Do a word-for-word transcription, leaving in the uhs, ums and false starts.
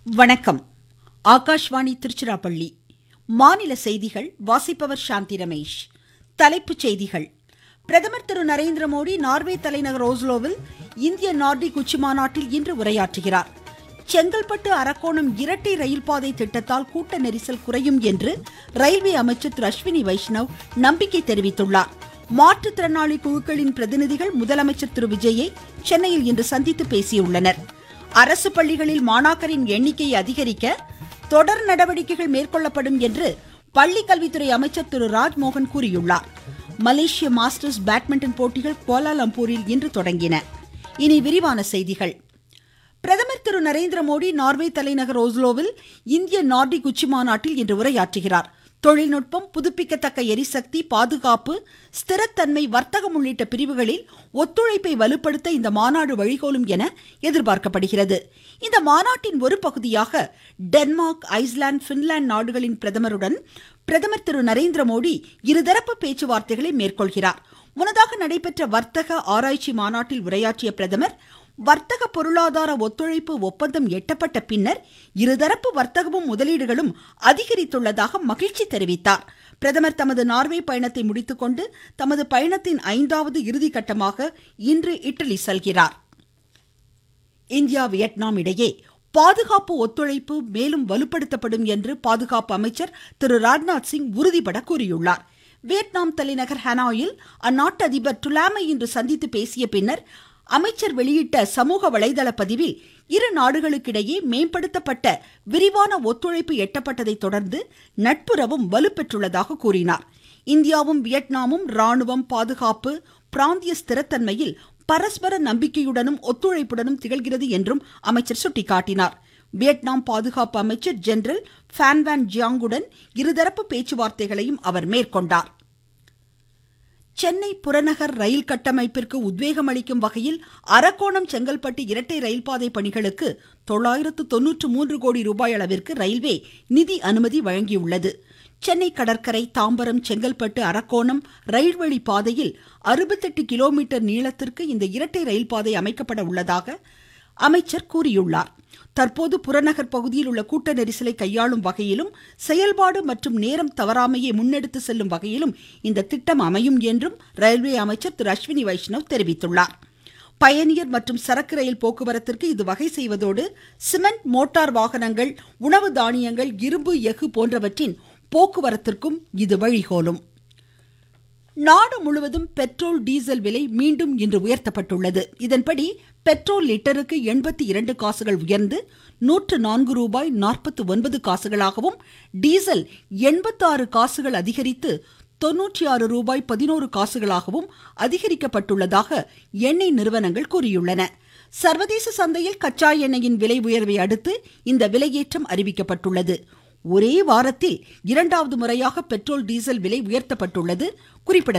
வணக்கம். ஆகாஷ்வாணி திருச்சிராப்பள்ளி. மாநில செய்திகள் வாசிப்பவர் சாந்தி ரமேஷ். தலைப்புச் செய்திகள். பிரதமர் திரு நரேந்திர மோடி நார்வே தலைநகர் ஓஸ்லோவில் இந்திய நார்டிக் உச்சி மாநாட்டில் இன்று உரையாற்றுகிறார். செங்கல்பட்டு அரக்கோணம் இரட்டை ரயில் பாதை திட்டத்தால் கூட்ட நெரிசல் குறையும் என்று ரயில்வே அமைச்சர் திரு அஸ்வினி வைஷ்ணவ் நம்பிக்கை தெரிவித்துள்ளார். மாற்றுத்திறனாளி குழுக்களின் பிரதிநிதிகள் முதலமைச்சர் திரு விஜயை சென்னையில் இன்று சந்தித்து பேசியுள்ளனர். அரசு பள்ளிகளில் மாணாக்கரின் எண்ணிக்கையை அதிகரிக்க தொடர் நடவடிக்கைகள் மேற்கொள்ளப்படும் என்று பள்ளிக்கல்வித்துறை அமைச்சர் திரு ராஜ்மோகன் கூறியுள்ளார். மலேசிய மாஸ்டர்ஸ் பேட்மிண்டன் போட்டிகள் கோலாலம்பூரில் இன்று தொடங்கின. இனி விரிவான செய்திகள். பிரதமர் திரு நரேந்திர மோடி நார்வே தலைநகர் ஓஸ்லோவில் இந்திய நார்டிக் உச்சி மாநாட்டில் இன்று உரையாற்றுகிறார். தொழில்நுட்பம், புதுப்பிக்கத்தக்க எரிசக்தி, பாதுகாப்பு, ஸ்திரத்தன்மை, வர்த்தகம் உள்ளிட்ட பிரிவுகளில் ஒத்துழைப்பை வலுப்படுத்த இந்த மாநாடு வழிகோலும் என எதிர்பார்க்கப்படுகிறது. இந்த மாநாட்டின் ஒரு பகுதியாக டென்மார்க், ஐஸ்லாந்து, பின்லாந்து நாடுகளின் பிரதமருடன் பிரதமர் திரு நரேந்திர மோடி இருதரப்பு பேச்சுவார்த்தைகளை மேற்கொள்கிறார். முன்னதாக நடைபெற்ற வர்த்தக ஆராய்ச்சி மாநாட்டில் உரையாற்றிய பிரதமர், வர்த்தக பொருளாதார ஒத்துழைப்பு ஒப்பந்தம் எட்டப்பட்ட பின்னர் இருதரப்பு வர்த்தகமும் முதலீடுகளும் அதிகரித்துள்ளதாக மகிழ்ச்சி தெரிவித்தார். பிரதமர் தமது நார்வே பயணத்தை முடித்துக்கொண்டு தமது பயணத்தின் ஐந்தாவது இறுதி கட்டமாக இன்று இட்டலி செல்கிறார். இந்தியா வியட்நாம் இடையே பாதுகாப்பு ஒத்துழைப்பு மேலும் வலுப்படுத்தப்படும் என்று பாதுகாப்பு அமைச்சர் திரு ராஜ்நாத் சிங் உறுதிபட கூறியுள்ளார். வியட்நாம் தலைநகர் ஹனாயில் அந்நாட்டு அதிபர் டுலாமை இன்று சந்தித்து பேசிய பின்னர் அமைச்சர் வெளியிட்ட சமூக வலைதள பதிவில் இரு நாடுகளுக்கிடையே மேம்படுத்தப்பட்ட விரிவான ஒத்துழைப்பு எட்டப்பட்டதை தொடர்ந்து நட்புறவும் வலுப்பெற்றுள்ளதாக கூறினார். இந்தியாவும் வியட்நாமும் ராணுவம், பாதுகாப்பு, பிராந்திய ஸ்திரத்தன்மையில் பரஸ்பர நம்பிக்கையுடனும் ஒத்துழைப்புடனும் திகழ்கிறது என்றும் அமைச்சர் சுட்டிக்காட்டினார். வியட்நாம் பாதுகாப்பு அமைச்சர் ஜெனரல் ஃபேன் வான் ஜியாங்குடன் இருதரப்பு பேச்சுவார்த்தைகளையும் அவர் மேற்கொண்டார். சென்னை புறநகர் ரயில் கட்டமைப்பிற்கு உத்வேகம் அளிக்கும் வகையில் அரக்கோணம் செங்கல்பட்டு இரட்டை ரயில் பாதை பணிகளுக்கு தொள்ளாயிரத்து தொன்னூற்று மூன்று கோடி ரூபாய் அளவிற்கு ரயில்வே நிதி அனுமதி வழங்கியுள்ளது. சென்னை கடற்கரை, தாம்பரம், செங்கல்பட்டு, அரக்கோணம் ரயில்வழி பாதையில் அறுபத்தெட்டு கிலோமீட்டர் நீளத்திற்கு இந்த இரட்டை ரயில் பாதை அமைக்கப்பட உள்ளதாக அமைச்சர் கூறியுள்ளார். தற்போது புறநகர் பகுதியில் உள்ள கூட்ட நெரிசலை கையாளும் வகையிலும் செயல்பாடு மற்றும் நேரம் தவறாமையை முன்னெடுத்து செல்லும் வகையிலும் இந்த திட்டம் அமையும் என்றும் ரயில்வே அமைச்சர் திரு அஸ்வினி வைஷ்ணவ் தெரிவித்துள்ளார். பயணியர் மற்றும் சரக்கு ரயில் போக்குவரத்திற்கு இது வகை செய்வதோடு சிமெண்ட், மோட்டார் வாகனங்கள், உணவு தானியங்கள், இரும்பு, எஃகு போன்றவற்றின் போக்குவரத்திற்கும் இது வழிகோலும். நாடு முழுவதும் பெட்ரோல், டீசல் விலை மீண்டும் இன்று உயர்த்தப்பட்டுள்ளது. இதன்படி பெட்ரோல் லிட்டருக்கு எண்பத்தி இரண்டு காசுகள் உயர்ந்து நூற்று நான்கு ரூபாய் நாற்பத்தி ஒன்பது காசுகளாகவும், டீசல் எண்பத்தி ஆறு காசுகள் அதிகரித்து தொன்னூற்றி ஆறு ரூபாய் பதினோரு காசுகளாகவும் அதிகரிக்கப்பட்டுள்ளதாக எண்ணெய் நிறுவனங்கள் கூறியுள்ளன. சர்வதேச சந்தையில் கச்சா எண்ணெயின் விலை உயர்வை அடுத்து இந்த விலையேற்றம் அறிவிக்கப்பட்டுள்ளது. ஒரே வாரத்தில் இரண்டாவது முறையாக பெட்ரோல், டீசல் விலை உயர்த்தப்பட்டுள்ளது குறிப்பிடத்தக்கது.